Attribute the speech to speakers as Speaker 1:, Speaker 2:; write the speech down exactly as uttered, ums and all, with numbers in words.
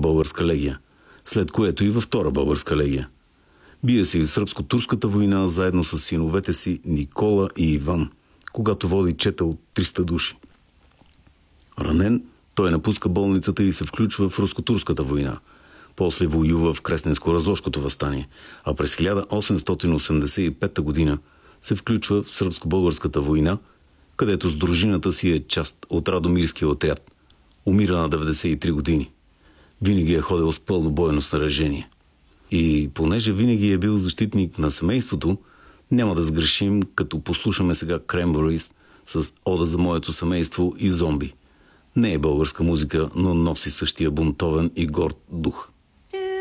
Speaker 1: българска легия, след което и във втора българска легия. Бие се и в сръбско-турската война заедно с синовете си Никола и Иван, когато води чета от триста души. Ранен, той напуска болницата и се включва в руско-турската война. После воюва в Кресненско-Разложкото въстание, а през хиляда осемстотин осемдесет и пета година се включва в сръбско-българската война, където с дружината си е част от Радомирския отряд. Умира на деветдесет и три години. Винаги е ходил с пълно бойно снаряжение. И понеже винаги е бил защитник на семейството, няма да сгрешим, като послушаме сега Cranberries с Ода за моето семейство и Зомби. Не е българска музика, но носи същия бунтовен и горд дух.